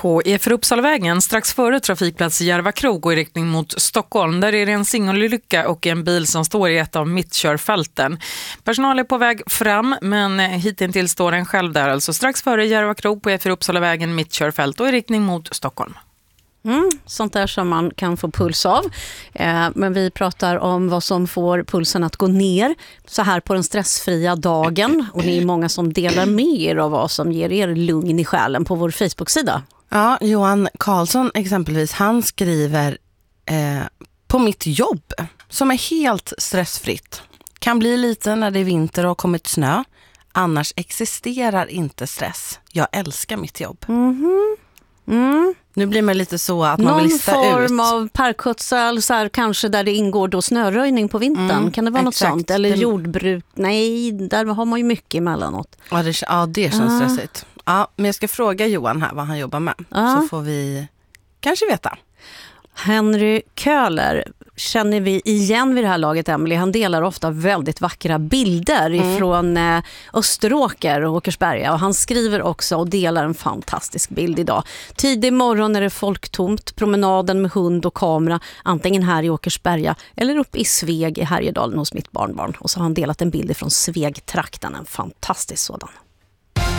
på E4 Uppsalavägen strax före trafikplats Järvakrog och i riktning mot Stockholm. Där är det en singelolycka och en bil som står i ett av mittkörfälten. Personal är på väg fram, men hittills står den själv där. Alltså strax före Järvakrog på E4 Uppsalavägen mittkörfält och i riktning mot Stockholm. Sånt där som man kan få puls av. Men vi pratar om vad som får pulsen att gå ner så här på den stressfria dagen. Och det är många som delar med er av vad som ger er lugn i själen på vår Facebook-sida. Ja, Johan Karlsson exempelvis, han skriver på mitt jobb som är helt stressfritt. Kan bli lite när det är vinter och har kommit snö. Annars existerar inte stress. Jag älskar mitt jobb. Nu blir man lite så att man vill lista ut. Någon form av parkskötsel, så här, kanske där det ingår då snöröjning på vintern. Kan det vara något sånt? Eller jordbruk? Nej, där har man ju mycket emellanåt. Ja, det känns stressigt. Ja, men jag ska fråga Johan här vad han jobbar med. Så får vi kanske veta. Henry Köhler känner vi igen vid det här laget, Emily. Han delar ofta väldigt vackra bilder ifrån Österåker och Åkersberga. Och han skriver också och delar en fantastisk bild idag. Tidig morgon är det folktomt, promenaden med hund och kamera, antingen här i Åkersberga eller uppe i Sveg i Härjedalen hos mitt barnbarn. Och så har han delat en bild från Svegtrakten, en fantastisk sådan.